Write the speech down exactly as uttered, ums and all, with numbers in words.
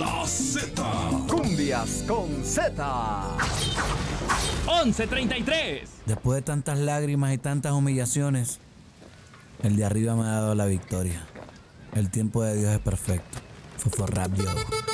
La Z. Cumbias con Z. once treinta y tres. Después de tantas lágrimas y tantas humillaciones, el de arriba me ha dado la victoria. El tiempo de Dios es perfecto. Fofo Rap Yo.